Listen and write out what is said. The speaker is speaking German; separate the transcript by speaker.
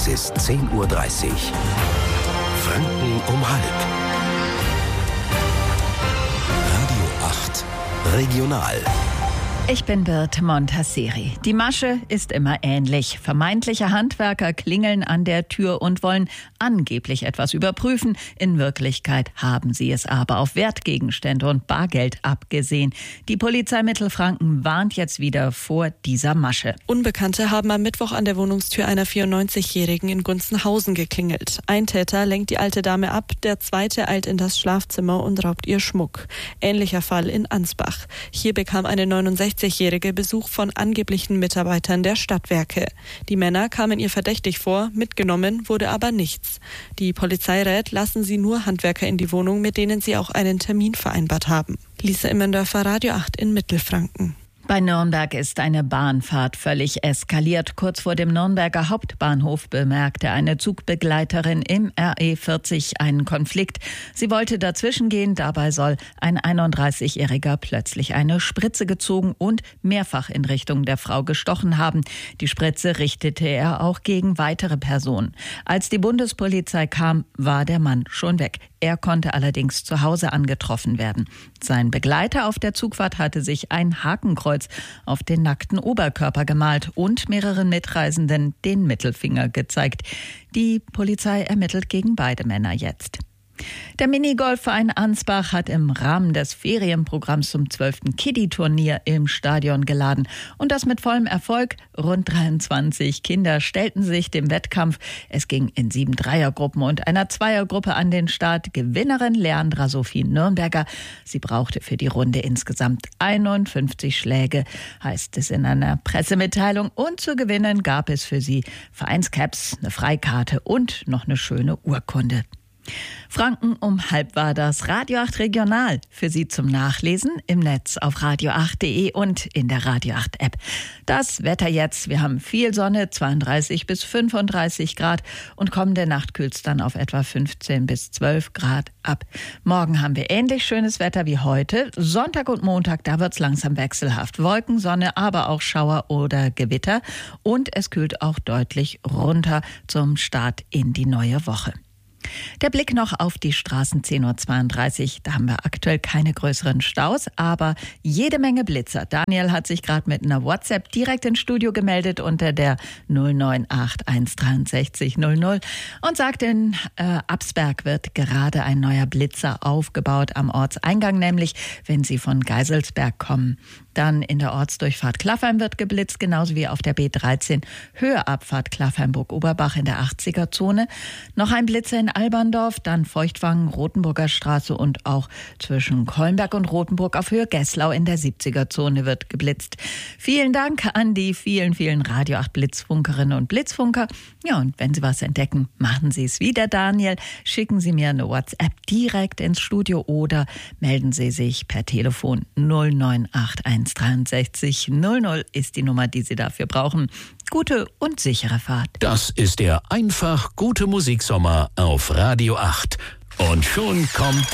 Speaker 1: Es ist 10:30 Uhr. Franken um halb. Radio 8 Regional.
Speaker 2: Ich bin Birte Montasseri. Die Masche ist immer ähnlich. Vermeintliche Handwerker klingeln an der Tür und wollen angeblich etwas überprüfen. In Wirklichkeit haben sie es aber auf Wertgegenstände und Bargeld abgesehen. Die Polizei Mittelfranken warnt jetzt wieder vor dieser Masche.
Speaker 3: Unbekannte haben am Mittwoch an der Wohnungstür einer 94-Jährigen in Gunzenhausen geklingelt. Ein Täter lenkt die alte Dame ab, der zweite eilt in das Schlafzimmer und raubt ihr Schmuck. Ähnlicher Fall in Ansbach. Hier bekam eine 69-Jährige Besuch von angeblichen Mitarbeitern der Stadtwerke. Die Männer kamen ihr verdächtig vor, mitgenommen wurde aber nichts. Die Polizei rät, lassen Sie nur Handwerker in die Wohnung, mit denen Sie auch einen Termin vereinbart haben. Lisa Immendorfer, Radio 8 in Mittelfranken.
Speaker 2: Bei Nürnberg ist eine Bahnfahrt völlig eskaliert. Kurz vor dem Nürnberger Hauptbahnhof bemerkte eine Zugbegleiterin im RE40 einen Konflikt. Sie wollte dazwischen gehen, dabei soll ein 31-Jähriger plötzlich eine Spritze gezogen und mehrfach in Richtung der Frau gestochen haben. Die Spritze richtete er auch gegen weitere Personen. Als die Bundespolizei kam, war der Mann schon weg. Er konnte allerdings zu Hause angetroffen werden. Sein Begleiter auf der Zugfahrt hatte sich ein Hakenkreuz auf den nackten Oberkörper gemalt und mehreren Mitreisenden den Mittelfinger gezeigt. Die Polizei ermittelt gegen beide Männer jetzt. Der Minigolfverein Ansbach hat im Rahmen des Ferienprogramms zum 12. Kiddie-Turnier im Stadion geladen. Und das mit vollem Erfolg. Rund 23 Kinder stellten sich dem Wettkampf. Es ging in 7 Dreiergruppen und einer Zweiergruppe an den Start. Gewinnerin Leandra Sophie Nürnberger. Sie brauchte für die Runde insgesamt 51 Schläge, heißt es in einer Pressemitteilung. Und zu gewinnen gab es für sie Vereinscaps, eine Freikarte und noch eine schöne Urkunde. Franken um halb war das Radio 8 Regional. Für Sie zum Nachlesen im Netz auf radio8.de und in der Radio 8 App. Das Wetter jetzt. Wir haben viel Sonne, 32 bis 35 Grad und kommende Nacht kühlt es dann auf etwa 15 bis 12 Grad ab. Morgen haben wir ähnlich schönes Wetter wie heute. Sonntag und Montag, da wird es langsam wechselhaft. Wolken, Sonne, aber auch Schauer oder Gewitter. Und es kühlt auch deutlich runter zum Start in die neue Woche. Der Blick noch auf die Straßen, 10:32 Uhr. Da haben wir aktuell keine größeren Staus, aber jede Menge Blitzer. Daniel hat sich gerade mit einer WhatsApp direkt ins Studio gemeldet unter der 098 163 00 und sagt, in Absberg wird gerade ein neuer Blitzer aufgebaut am Ortseingang, nämlich wenn Sie von Geiselsberg kommen. Dann in der Ortsdurchfahrt Klaffheim wird geblitzt, genauso wie auf der B13 Höhe Abfahrt Klaffheim-Burg-Oberbach in der 80er-Zone. Noch ein Blitzer in Alberndorf, dann Feuchtwangen, Rotenburger Straße und auch zwischen Kolmberg und Rotenburg auf Höhe Gesslau in der 70er-Zone wird geblitzt. Vielen Dank an die vielen, vielen Radio 8 Blitzfunkerinnen und Blitzfunker. Ja, und wenn Sie was entdecken, machen Sie es wie der Daniel. Schicken Sie mir eine WhatsApp direkt ins Studio oder melden Sie sich per Telefon 098 163 00 ist die Nummer, die Sie dafür brauchen. Gute und sichere Fahrt.
Speaker 1: Das ist der einfach gute Musiksommer auf Radio 8. Und schon kommt